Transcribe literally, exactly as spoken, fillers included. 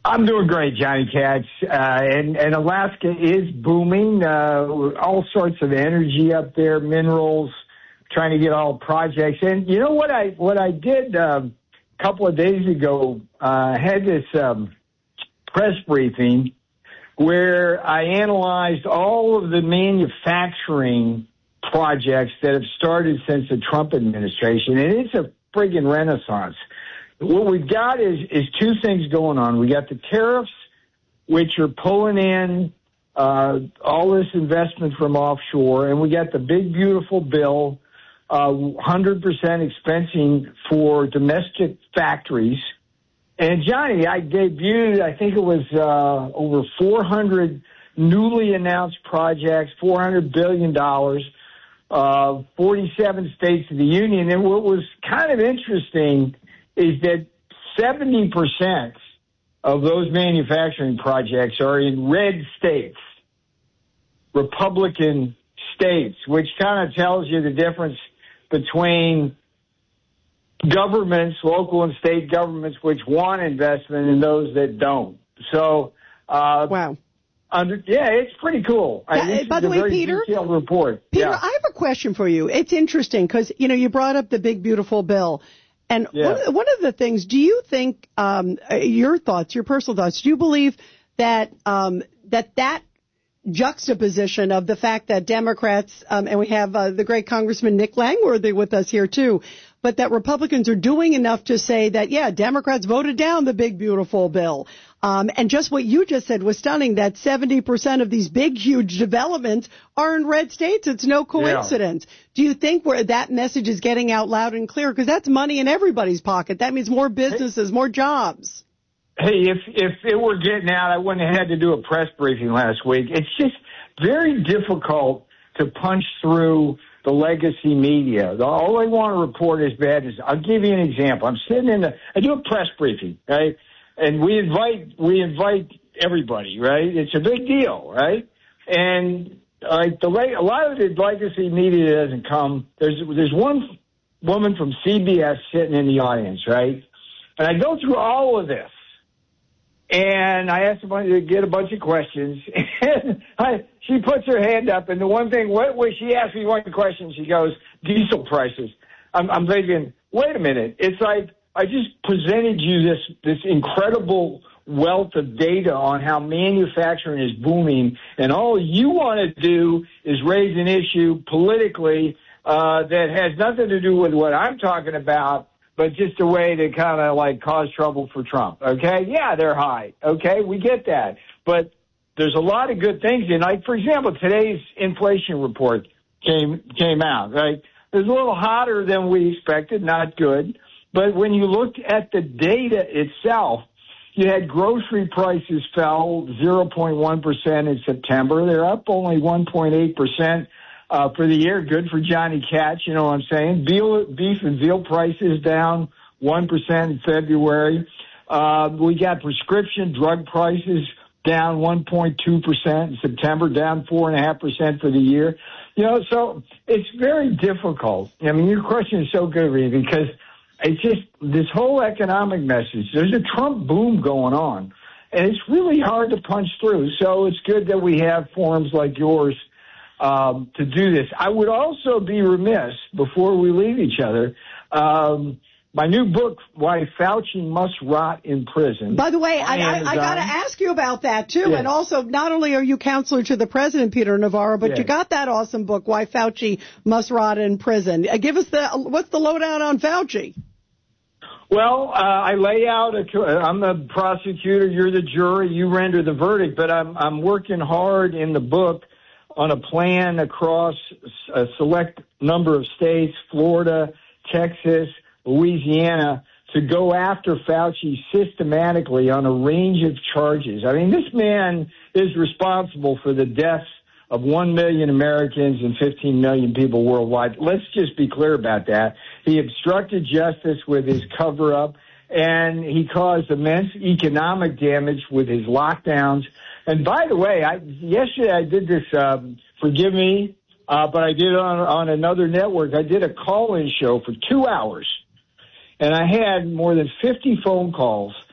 I'm doing great, Johnny Katz. Uh, and, and Alaska is booming. Uh, all sorts of energy up there, minerals, trying to get all projects. And you know what I what I did um, a couple of days ago? I uh, had this um, press briefing where I analyzed all of the manufacturing projects that have started since the Trump administration, and it's a friggin' renaissance. What we've got is, is two things going on. We got the tariffs, which are pulling in uh, all this investment from offshore, and we got the big, beautiful bill, uh, one hundred percent expensing for domestic factories. And, Johnny, I debuted, I think it was uh, over four hundred newly announced projects, four hundred billion dollars, uh, forty-seven states of the union. And what was kind of interesting is that seventy percent of those manufacturing projects are in red states, Republican states, which kind of tells you the difference between governments, local and state governments, which want investment and those that don't. So, uh, wow. Under, yeah, it's pretty cool. Yeah, I mean, by the way, very Peter, detailed report. Peter, yeah. I have a question for you. It's interesting because, you know, you brought up the big, beautiful bill. And yeah. one, of the, one of the things, do you think, um, your thoughts, your personal thoughts, do you believe that um, that that juxtaposition of the fact that Democrats, um, and we have uh, the great Congressman Nick Langworthy with us here too, but that Republicans are doing enough to say that, yeah, Democrats voted down the big, beautiful bill. Um, and just what you just said was stunning, that seventy percent of these big, huge developments are in red states. It's no coincidence. Yeah. Do you think where that message is getting out loud and clear? Because that's money in everybody's pocket. That means more businesses, more jobs. Hey, if if it were getting out, I wouldn't have had to do a press briefing last week. It's just very difficult to punch through the legacy media. All they want to report is bad. Is I'll give you an example. I'm sitting in the, I do a press briefing, right? And we invite we invite everybody, right? It's a big deal, right? And like the a lot of the legacy media doesn't come. There's there's one woman from C B S sitting in the audience, right? And I go through all of this, and I asked her to get a bunch of questions, and I, she puts her hand up, and the one thing, what was she asked me one question? She goes, diesel prices. I'm, I'm thinking, wait a minute, it's like. I just presented you this this incredible wealth of data on how manufacturing is booming, and all you want to do is raise an issue politically uh, that has nothing to do with what I'm talking about, but just a way to kind of like cause trouble for Trump. Okay, yeah, they're high. Okay, we get that, but there's a lot of good things in. Like for example, today's inflation report came came out. Right, it was a little hotter than we expected. Not good. But when you looked at the data itself, you had grocery prices fell zero point one percent in September. They're up only one point eight percent uh, for the year. Good for Johnny Katz, you know what I'm saying? Beef, beef and veal prices down one percent in February. Uh, we got prescription drug prices down one point two percent in September, down four point five percent for the year. You know, so it's very difficult. I mean, your question is so good, Reed, because it's just this whole economic message. There's a Trump boom going on, and it's really hard to punch through. So it's good that we have forums like yours um, to do this. I would also be remiss, before we leave each other, um, my new book, Why Fauci Must Rot in Prison. By the way, I, I, I got to ask you about that, too. Yes. And also, not only are you counselor to the president, Peter Navarro, but yes. you got that awesome book, Why Fauci Must Rot in Prison. Uh, give us the, what's the lowdown on Fauci? Well, uh, I lay out, a, I'm the prosecutor, you're the jury, you render the verdict, but I'm, I'm working hard in the book on a plan across a select number of states, Florida, Texas, Louisiana, to go after Fauci systematically on a range of charges. I mean, this man is responsible for the deaths of one million Americans and fifteen million people worldwide. Let's just be clear about that. He obstructed justice with his cover-up, and he caused immense economic damage with his lockdowns. And by the way, I, yesterday I did this, um, forgive me, uh, but I did it on, on another network. I did a call-in show for two hours, and I had more than fifty phone calls